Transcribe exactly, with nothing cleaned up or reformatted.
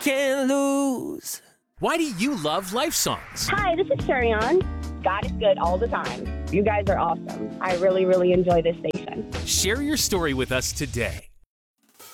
can't lose. Why do you love Life Songs? Hi, this is Sherion. God is good all the time. You guys are awesome. I really, really enjoy this station. Share your story with us today.